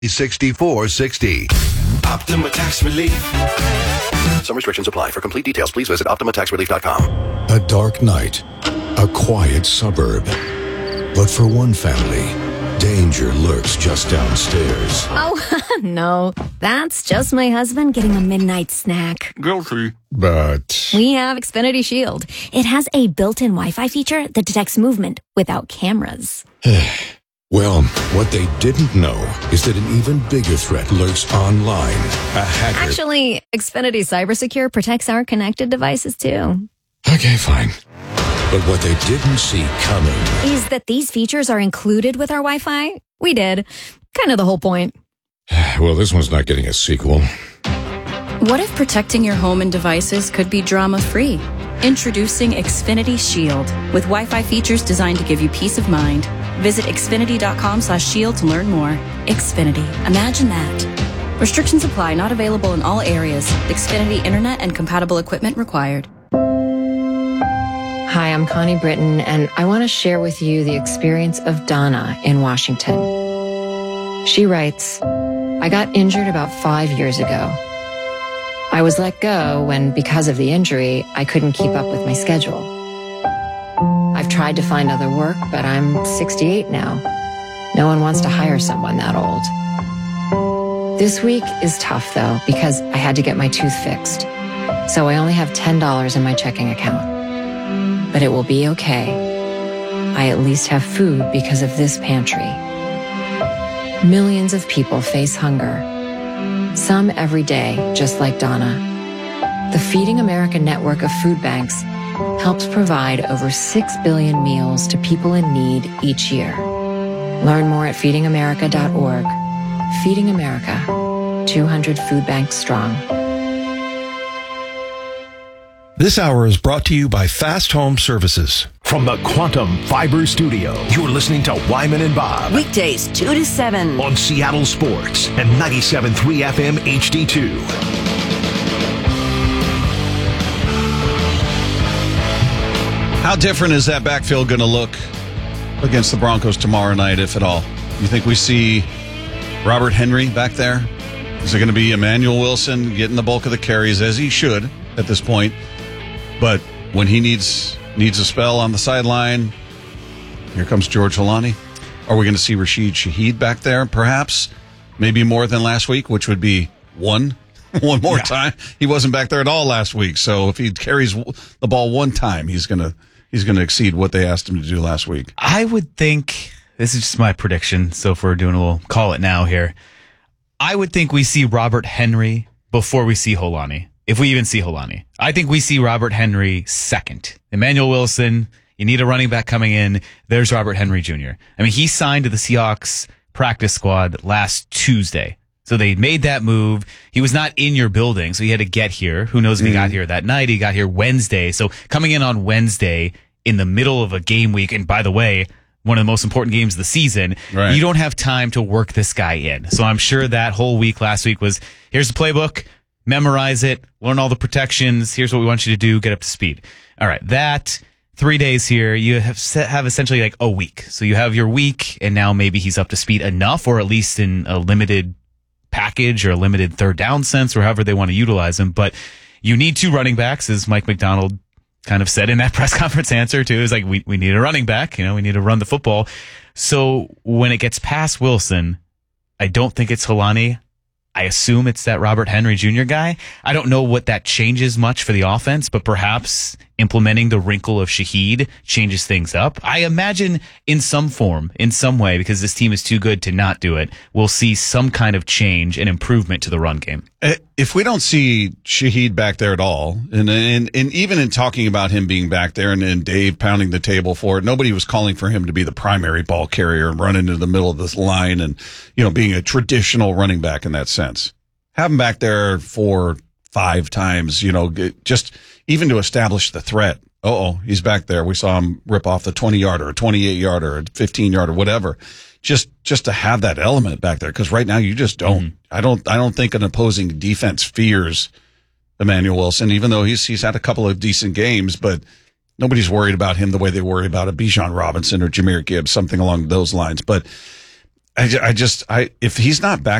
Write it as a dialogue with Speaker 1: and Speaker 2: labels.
Speaker 1: 6460.
Speaker 2: Optima Tax Relief. Some restrictions apply. For complete details, please visit OptimaTaxRelief.com.
Speaker 3: A dark night, a quiet suburb. But for one family, danger lurks just downstairs.
Speaker 4: Oh, no. That's just my husband getting a midnight snack.
Speaker 5: Guilty.
Speaker 3: But
Speaker 4: We have Xfinity Shield. It has a built-in Wi-Fi feature that detects movement without cameras.
Speaker 3: well, what they didn't know is that an even bigger threat lurks online. A hacker.
Speaker 4: Actually, Xfinity Cybersecure protects our connected devices, too.
Speaker 3: Okay, fine. But what they didn't see coming
Speaker 4: Is that these features are included with our Wi-Fi? We did. Kind of the whole point.
Speaker 3: Well, this one's not getting a sequel.
Speaker 6: What if protecting your home and devices could be drama-free? Introducing Xfinity Shield with Wi-Fi features designed to give you peace of mind. Visit Xfinity.com/shield to learn more. Xfinity. Imagine that. Restrictions apply. Not available in all areas. Xfinity Internet and compatible equipment required.
Speaker 7: Hi, I'm Connie Britton, and I want to share with you the experience of Donna in Washington. She writes, I got injured about 5 years ago. I was let go when, because of the injury, I couldn't keep up with my schedule. I've tried to find other work, but I'm 68 now. No one wants to hire someone that old. This week is tough, though, because I had to get my tooth fixed. So I only have $10 in my checking account. But it will be okay. I at least have food because of this pantry. Millions of people face hunger. Some every day, just like Donna. The Feeding America network of food banks helps provide over 6 billion meals to people in need each year. Learn more at feedingamerica.org. Feeding America, 200 food banks strong.
Speaker 8: This hour is brought to you by Fast Home Services.
Speaker 9: From the Quantum Fiber Studio, you're listening to Wyman and Bob.
Speaker 10: Weekdays 2 to 7.
Speaker 9: On Seattle Sports and 97.3 FM HD2.
Speaker 5: How different is that backfield going to look against the Broncos tomorrow night, if at all? You think we see Robert Henry back there? Is it going to be Emmanuel Wilson getting the bulk of the carries, as he should at this point? But when he needs a spell on the sideline, here comes George Holani. Are we going to see Rashid Shaheed back there, perhaps? Maybe more than last week, which would be one more time. He wasn't back there at all last week. So if he carries the ball one time, he's going to exceed what they asked him to do last week.
Speaker 11: I would think, this is just my prediction, so if we're doing a little call it now here, I would think we see Robert Henry before we see Holani. If we even see Holani, I think we see Robert Henry second. Emmanuel Wilson, you need a running back coming in. There's Robert Henry Jr. I mean, he signed to the Seahawks practice squad last Tuesday. So they made that move. He was not in your building, so he had to get here. Who knows if he got here that night? He got here Wednesday. So coming in on Wednesday in the middle of a game week, and by the way, one of the most important games of the season, right. You don't have time to work this guy in. So I'm sure that whole week last week was, here's the playbook. Memorize it, learn all the protections. Here's what we want you to do. Get up to speed. All right. That 3 days here, you have essentially like a week. So you have your week, and now maybe he's up to speed enough, or at least in a limited package or a limited third down sense, or however they want to utilize him. But you need 2 running backs, as Mike McDonald kind of said in that press conference answer too. Is like, we need a running back. We need to run the football. So when it gets past Wilson, I don't think it's Holani. I assume it's that Robert Henry Jr. guy. I don't know what that changes much for the offense, but perhaps implementing the wrinkle of Shaheed changes things up. I imagine in some form, in some way, because this team is too good to not do it, we'll see some kind of change and improvement to the run game.
Speaker 5: If we don't see Shaheed back there at all, and even in talking about him being back there and Dave pounding the table for it, nobody was calling for him to be the primary ball carrier and run into the middle of this line and, being a traditional running back in that sense. Have him back there 4, 5 times, just even to establish the threat. He's back there. We saw him rip off the 20-yarder, a 28-yarder, a 15-yarder, whatever. Just to have that element back there, because right now you just don't. I don't think an opposing defense fears Emmanuel Wilson, even though he's had a couple of decent games, but nobody's worried about him the way they worry about a Bijan Robinson or Jahmyr Gibbs, something along those lines. But if he's not back